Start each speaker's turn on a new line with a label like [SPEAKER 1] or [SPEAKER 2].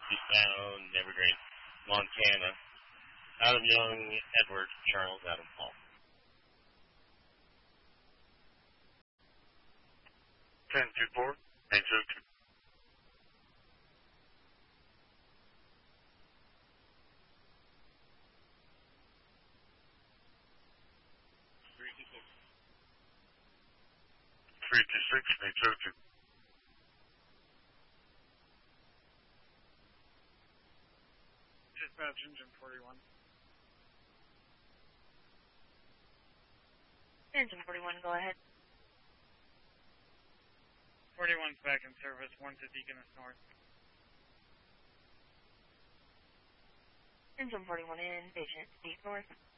[SPEAKER 1] eastbound Evergreen, Montana. Adam Young, Edward, Charles, Adam Paul.
[SPEAKER 2] 1024, 802. Three two six 802.
[SPEAKER 3] Dispatch engine 41.
[SPEAKER 4] Engine 41, go ahead.
[SPEAKER 3] 41's back in service, 1 to Deaconess North.
[SPEAKER 4] Engine 41 in, patient, Deep North.